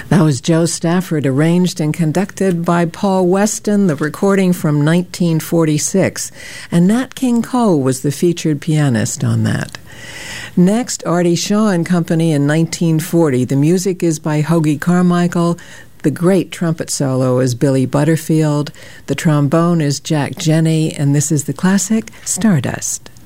That was Joe Stafford, arranged and conducted by Paul Weston, the recording from 1946. And Nat King Cole was the featured pianist on that. Next, Artie Shaw and Company in 1940. The music is by Hoagy Carmichael. The great trumpet solo is Billy Butterfield. The trombone is Jack Jenney. And this is the classic Stardust.